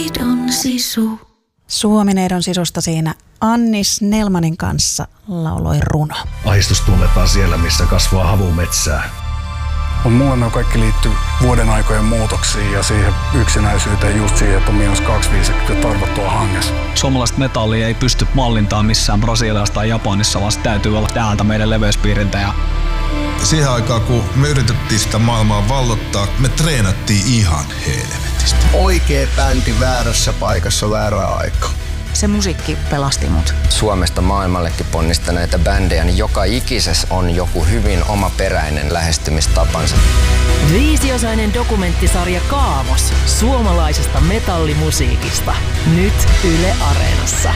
Suomineidon sisusta siinä Anni Snellmanin kanssa lauloi runo. Ahdistus tunnetaan siellä, missä kasvaa havumetsää. Mulle ne kaikki liittyy vuoden aikojen muutoksiin ja siihen yksinäisyyteen, just siihen, että on -25 ja tarvottua hangessa. Suomalaista metallia ei pysty mallintaan missään Brasiliassa tai Japanissa, vaan se täytyy olla täältä meidän leveyspiiriltä. Siihen aikaan, kun me yritettiin sitä maailmaa vallottaa, me treenattiin ihan helvetistä. Oikea bändi väärässä paikassa väärään aikaan. Se musiikki pelasti mut. Suomesta maailmallekin ponnistaneita bändejä, niin joka ikisessä on joku hyvin omaperäinen lähestymistapansa. 5-osainen dokumenttisarja Kaavos suomalaisesta metallimusiikista. Nyt Yle Areenassa.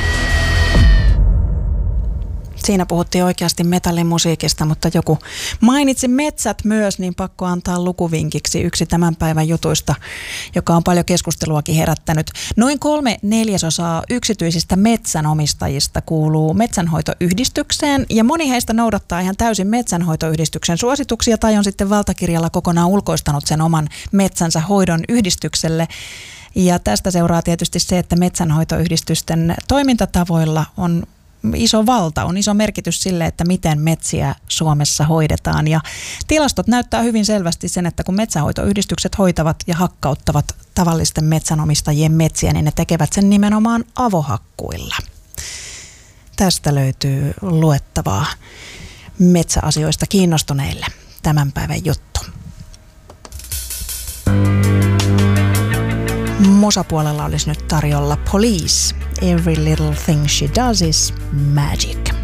Siinä puhuttiin oikeasti metallimusiikista, mutta joku mainitsi metsät myös, niin pakko antaa lukuvinkiksi yksi tämän päivän jutuista, joka on paljon keskusteluakin herättänyt. Noin 3/4 yksityisistä metsänomistajista kuuluu metsänhoitoyhdistykseen ja moni heistä noudattaa ihan täysin metsänhoitoyhdistyksen suosituksia tai on sitten valtakirjalla kokonaan ulkoistanut sen oman metsänsä hoidon yhdistykselle. Ja tästä seuraa tietysti se, että metsänhoitoyhdistysten toimintatavoilla on iso valta, on iso merkitys sille, että miten metsiä Suomessa hoidetaan. Ja tilastot näyttää hyvin selvästi sen, että kun metsänhoitoyhdistykset hoitavat ja hakkauttavat tavallisten metsänomistajien metsiä, niin ne tekevät sen nimenomaan avohakkuilla. Tästä löytyy luettavaa metsäasioista kiinnostuneille tämän päivän juttu. Musapuolella olisi nyt tarjolla Police. Every little thing she does is magic.